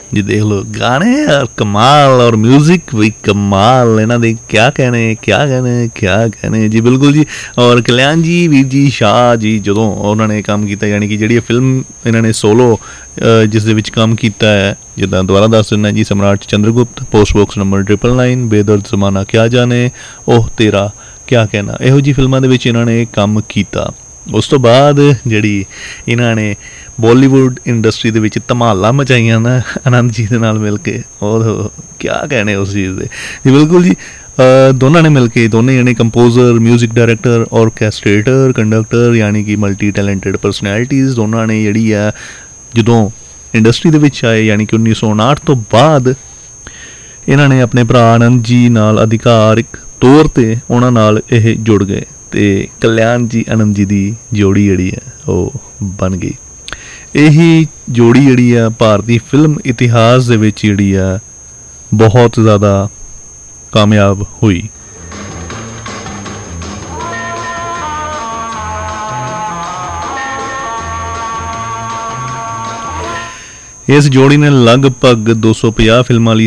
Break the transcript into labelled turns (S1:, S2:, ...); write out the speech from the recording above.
S1: जी देख लो गाने यार कमाल और म्यूजिक भी कमाल इन्हां दे क्या कहने जी बिल्कुल जी। और कल्याण जी वीर जी शाह जी ਜਦੋਂ ਉਹਨਾਂ ਨੇ ਕੰਮ ਕੀਤਾ ਯਾਨੀ ਕਿ ਜਿਹੜੀ ਫਿਲਮ ਇਹਨਾਂ ਨੇ ਸੋਲੋ ਜਿਸ ਦੇ ਵਿੱਚ ਕੰਮ ਕੀਤਾ ਹੈ ਜਿੱਦਾਂ ਦੁਬਾਰਾ ਦੱਸ ਦਿੰਦਾ ਜੀ ਸਮਰਾਟ Chandragupta post box number 999 Bedard ਜ਼ਮਾਨਾ ਕਿਆ ਜਾਣੇ ਉਹ ਤੇਰਾ ਕਿਆ ਕਹਿਣਾ ਇਹੋ ਜਿਹੀ ਫਿਲਮਾਂ ਦੇ ਵਿੱਚ ਇਹਨਾਂ ਨੇ ਕੰਮ ਕੀਤਾ। ਉਸ ਤੋਂ ਬਾਅਦ ਜਿਹੜੀ ਇਹਨਾਂ ਨੇ ਬੋਲੀਵੁੱਡ ਇੰਡਸਟਰੀ ਦੇ ਵਿੱਚ ਧਮਾਲਾਂ ਮਚਾਈਆਂ ਨਾ ਆਨੰਦ ਜੀ ਦੇ ਨਾਲ ਮਿਲ ਕੇ ਉਹ ਕਿਆ ਕਹਿਣੇ ਉਸ ਚੀਜ਼ ਦੇ ਜੀ ਬਿਲਕੁਲ ਜੀ। ਦੋਨਾਂ ਨੇ ਮਿਲ ਕੇ ਦੋਨੇ ਜਣੇ ਕੰਪੋਜ਼ਰ ਮਿਊਜ਼ਿਕ ਡਾਇਰੈਕਟਰ ਔਰਕੈਸਟ੍ਰੇਟਰ ਕੰਡਕਟਰ ਯਾਨੀ ਕਿ ਮਲਟੀ ਟੈਲੈਂਟਡ ਪਰਸਨੈਲਿਟੀਜ਼ ਦੋਨਾਂ ਨੇ ਜਿਹੜੀ ਆ ਜਦੋਂ ਇੰਡਸਟਰੀ ਦੇ ਵਿੱਚ ਆਏ ਯਾਨੀ ਕਿ 1959 ਤੋਂ ਬਾਅਦ ਇਹਨਾਂ ਨੇ ਆਪਣੇ ਭਰਾ ਆਨੰਦ ਜੀ ਨਾਲ ਅਧਿਕਾਰਿਕ ਤੌਰ 'ਤੇ ਉਹਨਾਂ ਨਾਲ ਇਹ ਜੁੜ ਗਏ ਅਤੇ ਕਲਿਆਣ ਜੀ ਆਨੰਦ ਜੀ ਦੀ ਜੋੜੀ ਜਿਹੜੀ ਹੈ ਉਹ ਬਣ ਗਈ। ਇਹੀ ਜੋੜੀ ਜਿਹੜੀ ਆ ਭਾਰਤੀ ਫਿਲਮ ਇਤਿਹਾਸ ਦੇ ਵਿੱਚ ਜਿਹੜੀ ਆ ਬਹੁਤ ਜ਼ਿਆਦਾ ਕਾਮਯਾਬ ਹੋਈ। ਇਸ ਜੋੜੀ ਨੇ ਲਗਭਗ 250 ਫਿਲਮਾਂ ਲਈ